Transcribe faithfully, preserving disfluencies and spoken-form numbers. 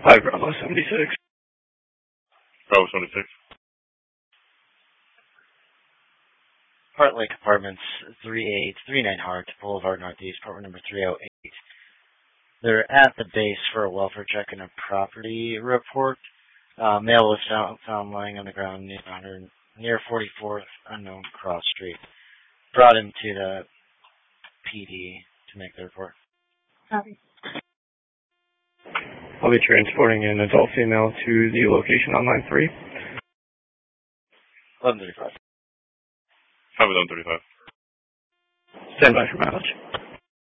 Hi, Bravo seventy-six. Bravo seventy-six. Heart Lake Apartments, three eight three nine Hart Boulevard Northeast, apartment number three oh eight. They're at the base for a welfare check and a property report. Uh, male was found, found lying on the ground near, near forty-fourth Unknown Cross Street. Brought him to the P D to make the report. Copy. I'll be transporting an adult female to the location on line three. eleven thirty-five. Have eleven thirty-five. Stand by for mileage.